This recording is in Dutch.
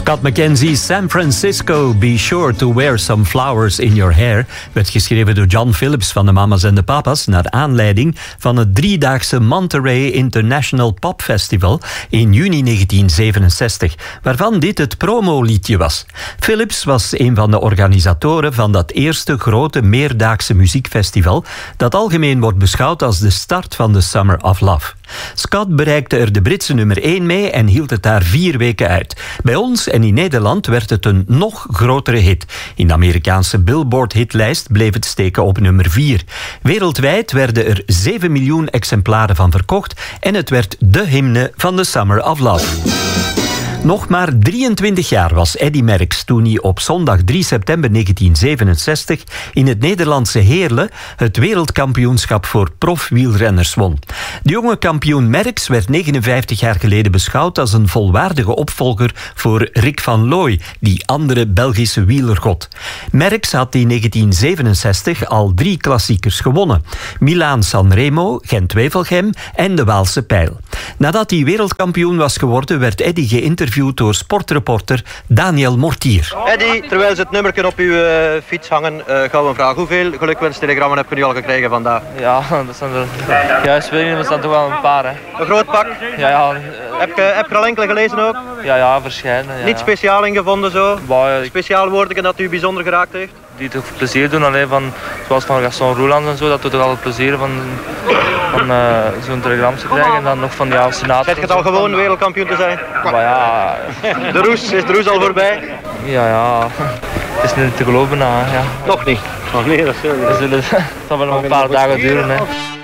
Scott McKenzie, San Francisco, Be Sure to Wear Some Flowers in Your Hair, werd geschreven door John Phillips van de Mamas en de Papas naar aanleiding van het 3-daagse Monterey International Pop Festival in juni 1967, waarvan dit het promoliedje was. Phillips was een van de organisatoren van dat eerste grote meerdaagse muziekfestival dat algemeen wordt beschouwd als de start van de Summer of Love. Scott bereikte er de Britse nummer 1 mee en hield het daar 4 weken uit. Bij ons en in Nederland werd het een nog grotere hit. In de Amerikaanse Billboard-hitlijst bleef het steken op nummer 4. Wereldwijd werden er 7 miljoen exemplaren van verkocht en het werd de hymne van de Summer of Love. Nog maar 23 jaar was Eddy Merckx toen hij op zondag 3 september 1967 in het Nederlandse Heerlen het wereldkampioenschap voor profwielrenners won. De jonge kampioen Merckx werd 59 jaar geleden beschouwd als een volwaardige opvolger voor Rick van Looy, die andere Belgische wielergod. Merckx had in 1967 al 3 klassiekers gewonnen: Milaan-San Remo, Gent-Wevelgem en de Waalse Pijl. Nadat hij wereldkampioen was geworden, werd Eddy geïnterviewd door sportreporter Daniel Mortier. Eddy, terwijl ze het nummerken op uw fiets hangen, gaan we vragen: hoeveel gelukwenstelegrammen heb je nu al gekregen vandaag? Ja, dat zijn er... Juist, weet je, dat zijn toch wel een paar, hè. Een groot pak? Ja. Heb je er al enkele gelezen ook? Ja, verschijnen. Ja. Niet speciaal ingevonden zo? Ja, speciaal woorden dat u bijzonder geraakt heeft? Die toch plezier doen, alleen van, zoals van Gaston Roeland en zo, dat doet toch altijd plezier van zo'n telegram te krijgen en dan nog van die senator. Zet je het al gewoon wereldkampioen te zijn? Maar ja... Is de roes al voorbij? Ja. Het is niet te geloven, ja. Nog niet? Nog niet, dat zullen we. Het zal wel nog een paar dagen duren, hè.